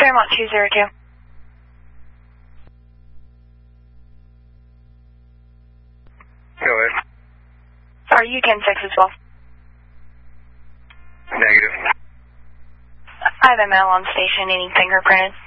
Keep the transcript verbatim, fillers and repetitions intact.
Fairmont two zero two. Go ahead. Are you ten six as well? Negative. I have a male on station needing fingerprinted.